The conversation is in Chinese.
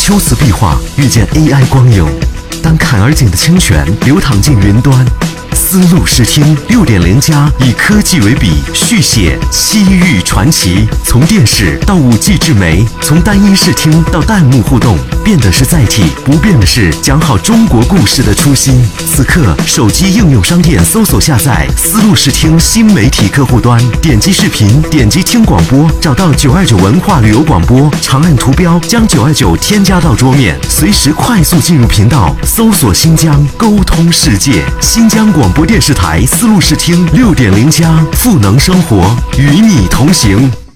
秋瓷壁画遇见 AI 光影，当坎儿井的清泉流淌进云端。丝路视听6.0+以科技为笔，续写西域传奇。从电视到5G 智媒，从单一视听到弹幕互动，变的是载体，不变的是讲好中国故事的初心。此刻，手机应用商店搜索下载丝路视听新媒体客户端，点击视频，点击听广播，找到929文化旅游广播，长按图标将929添加到桌面，随时快速进入频道，搜索新疆，沟通世界。新疆广播电视台丝路视听6.0+，赋能生活，与你同行。